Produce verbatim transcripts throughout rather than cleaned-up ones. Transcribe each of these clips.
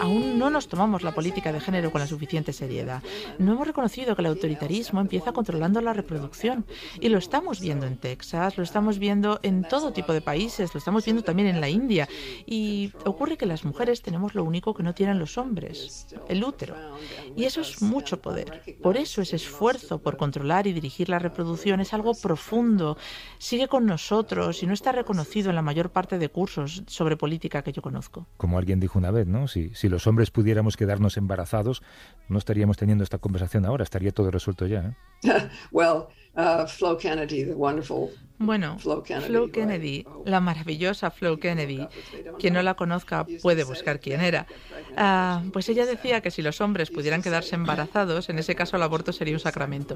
aún no nos tomamos la política de género con la suficiente seriedad. No hemos reconocido que el autoritarismo empieza controlando la reproducción. Y lo estamos viendo en Texas, lo estamos viendo en todo tipo de países, lo estamos viendo también en la India. Y ocurre que las mujeres tenemos lo único que no tienen los hombres, el útero. Y eso es mucho poder. Por eso ese esfuerzo por controlar y dirigir la reproducción es algo profundo, sigue con nosotros y no está reconocido en la mayor parte de cursos sobre política que yo conozco. Como alguien dijo una vez, ¿no? Si, si los hombres pudiéramos quedarnos embarazados, no estaríamos teniendo esta conversación ahora, estaría todo resuelto ya, ¿eh? well, uh, Flo Kennedy, the wonderful Bueno, Flo Kennedy, Flo Kennedy, la maravillosa Flo Kennedy, quien no la conozca puede buscar quién era. Ah, pues ella decía que si los hombres pudieran quedarse embarazados, en ese caso el aborto sería un sacramento.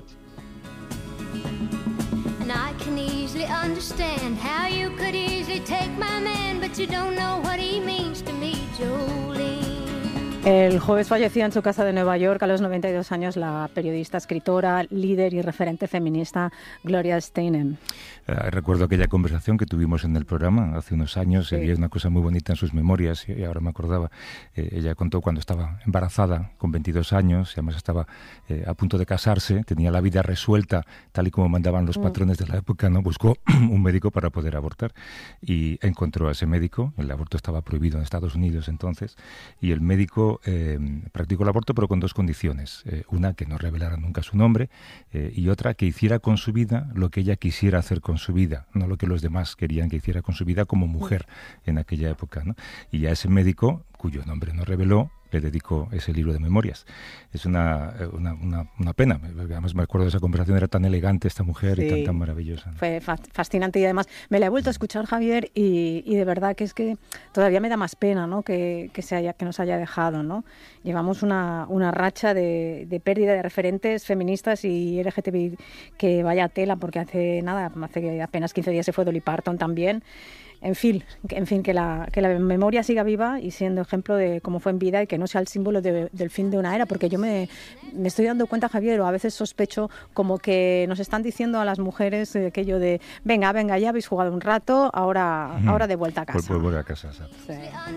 And I can easily understand how you could easily take my man, but you don't know what he means to me, Jolene. El jueves fallecía en su casa de Nueva York a los noventa y dos años la periodista, escritora, líder y referente feminista Gloria Steinem. Eh, recuerdo aquella conversación que tuvimos en el programa hace unos años, sí. Había una cosa muy bonita en sus memorias y ahora me acordaba. Eh, ella contó cuando estaba embarazada con veintidós años, y además estaba eh, a punto de casarse, tenía la vida resuelta tal y como mandaban los mm. patrones de la época, ¿no? Buscó un médico para poder abortar y encontró a ese médico. El aborto estaba prohibido en Estados Unidos entonces y el médico Eh, practicó el aborto pero con dos condiciones, eh, una que no revelara nunca su nombre eh, y otra que hiciera con su vida lo que ella quisiera hacer con su vida, no lo que los demás querían que hiciera con su vida como mujer en aquella época, ¿no? Y a ese médico, cuyo nombre no reveló, le dedicó ese libro de memorias. Es una, una, una, una pena, además me acuerdo de esa conversación, era tan elegante esta mujer, sí, y tan, tan maravillosa, ¿no? Fue fascinante y además me la he vuelto a escuchar, Javier, y, y de verdad que es que todavía me da más pena, ¿no? que, que, se haya, que nos haya dejado, ¿no? Llevamos una, una racha de, de pérdida de referentes feministas y L G T B I que vaya tela, porque hace nada, hace apenas quince días se fue Dolly Parton también. En fin, en fin que, la, que la memoria siga viva y siendo ejemplo de cómo fue en vida y que no sea el símbolo de, del fin de una era, porque yo me, me estoy dando cuenta, Javier, o a veces sospecho como que nos están diciendo a las mujeres eh, aquello de venga, venga, ya habéis jugado un rato, ahora, mm. ahora de vuelta a casa. Pues, pues vuelve a casa, sí.